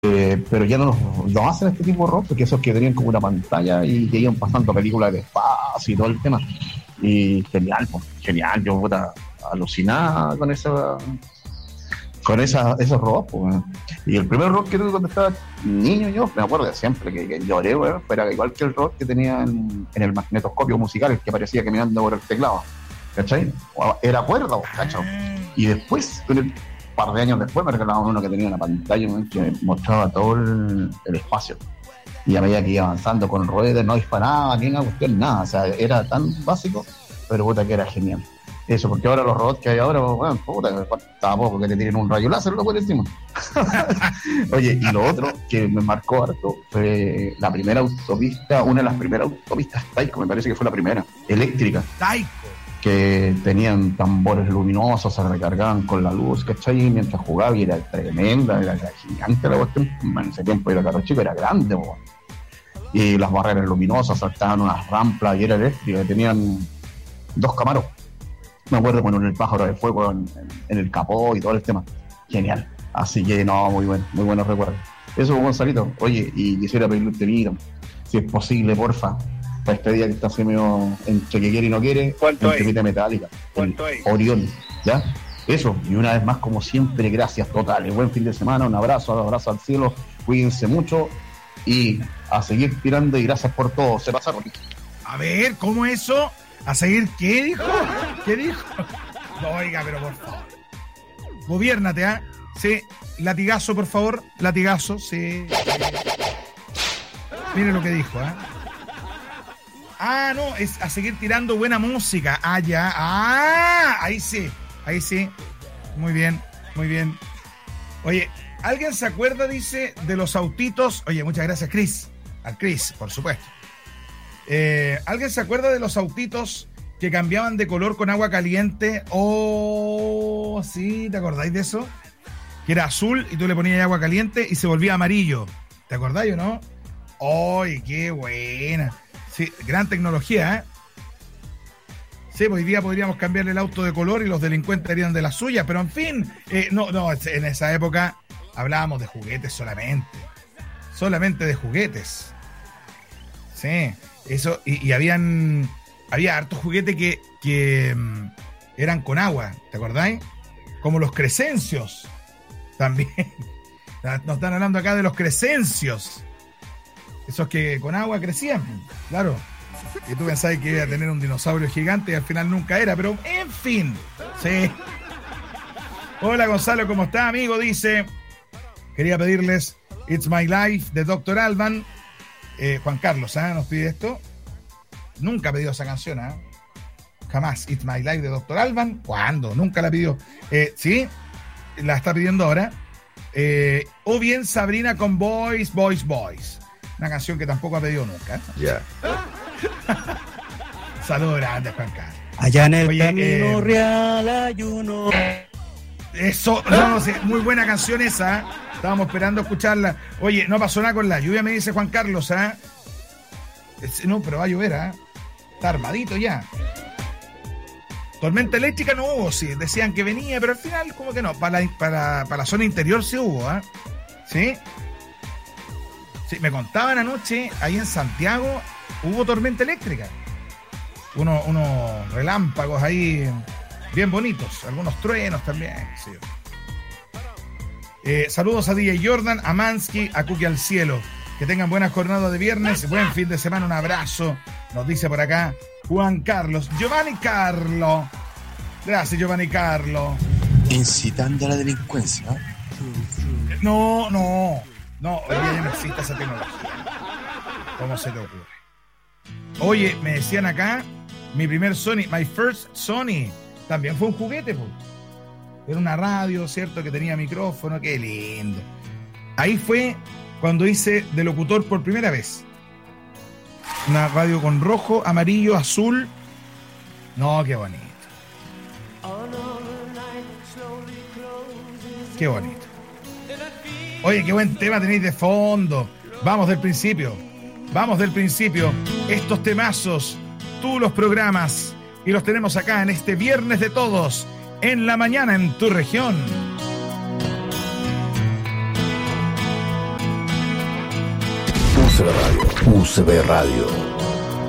pero ya no hacen este tipo de rock, porque esos que tenían como una pantalla y que iban pasando películas de espacio y todo el tema. Y genial, pues, genial, yo puta, alucinada con esos robots, pues. Y el primer rock que tuve cuando estaba niño, yo me acuerdo de siempre que lloré, weón, era igual que el rock que tenía en el magnetoscopio musical, el que parecía caminando por el teclado, ¿cachai? Era cuerda, ¿cachai? Y después, un par de años después, me regalaron uno que tenía una pantalla, weón, que mostraba todo el espacio. Y a medida que iba avanzando con ruedas, no disparaba, ni una cuestión, nada. O sea, era tan básico, pero puta que era genial. Eso, porque ahora los robots que hay ahora, bueno, puta, tampoco que te tienen un rayo láser lo por encima. Oye, y lo otro que me marcó harto fue la primera autopista, una de las primeras autopistas Taiko, me parece que fue la primera, eléctrica. Taiko. Que tenían tambores luminosos, se recargaban con la luz, ¿cachai? Mientras jugaba, y era tremenda, era gigante la cuestión. En ese tiempo era carro chico, era grande, po. Y las barreras luminosas saltaban unas rampas y era eléctrica, tenían 2 Camaros. Me acuerdo con el pájaro de fuego en el capó y todo el tema. Genial. Así que no, muy buenos recuerdos. Eso, Gonzalito. Oye, y quisiera pedirle mira, si es posible, porfa, para este día que está así medio entre que quiere y no quiere, ¿cuánto hay? Temita Metálica, ¿Cuánto hay? Orión, ¿ya? Eso, y una vez más, como siempre, gracias totales. Buen fin de semana, un abrazo al cielo, cuídense mucho y a seguir tirando, y gracias por todo. Se pasaron. A ver, ¿cómo eso? ¿A seguir qué dijo? ¿Qué dijo? No, oiga, pero por favor. Gobiérnate, ¿ah? Sí, latigazo, por favor. Latigazo, sí. Mire lo que dijo, ¿ah? Ah, no, es a seguir tirando buena música. Ah, ya. Ah, ahí sí. Muy bien. Oye, ¿alguien se acuerda, dice, de los autitos? Oye, muchas gracias, Chris. Al Chris, por supuesto. ¿Alguien se acuerda de los autitos que cambiaban de color con agua caliente? Oh, sí, ¿te acordáis de eso? Que era azul y tú le ponías agua caliente y se volvía amarillo. ¿Te acordáis o no? ¡Ay, qué buena! Sí, gran tecnología, ¿eh? Sí, hoy día podríamos cambiarle el auto de color y los delincuentes harían de la suya, pero en fin, no, en esa época hablábamos de juguetes solamente de juguetes. Sí, eso, y había hartos juguetes que eran con agua, ¿te acordáis? Como los Crescencios, también. Nos están hablando acá de los Crescencios. Esos que con agua crecían, claro. Y tú pensabas que iba a tener un dinosaurio gigante y al final nunca era, pero en fin. Sí. Hola Gonzalo, ¿cómo está, amigo? Dice, quería pedirles It's My Life de Dr. Alban. Juan Carlos, nos pide esto. Nunca ha pedido esa canción, jamás. It's My Life de Dr. Alban. ¿Cuándo? Nunca la pidió. Sí, la está pidiendo ahora. O bien Sabrina con Boys. Una canción que tampoco ha pedido nunca. Ya. Saludos grandes, Juan Carlos. Allá en el camino real hay uno. Eso, no sé, muy buena canción esa. Estábamos esperando escucharla. Oye, no pasó nada con la lluvia, me dice Juan Carlos, No, pero va a llover, Está armadito ya. Tormenta eléctrica no hubo, sí. Decían que venía, pero al final como que no. Para la zona interior sí hubo, ¿Sí? Sí, me contaban anoche, ahí en Santiago, hubo tormenta eléctrica. Unos relámpagos ahí bien bonitos. Algunos truenos también, sí. Saludos a DJ Jordan, a Mansky, a Cookie al Cielo. Que tengan buena jornada de viernes, buen fin de semana, un abrazo. Nos dice por acá Juan Carlos. Giovanni Carlo. Gracias, Giovanni Carlo. Incitando a la delincuencia. No, hoy día ya no existe esa tecnología. ¿Cómo se te ocurre? Oye, me decían acá, mi primer Sony, my first Sony, también fue un juguete, pues. Era una radio, ¿cierto? Que tenía micrófono, qué lindo. Ahí fue cuando hice de locutor por primera vez. Una radio con rojo, amarillo, azul. No, qué bonito. Qué bonito. Oye, qué buen tema tenéis de fondo. Vamos del principio. Estos temazos, tú los programas y los tenemos acá en este Viernes de Todos, en la mañana en tu región. UCB Radio. UCB Radio.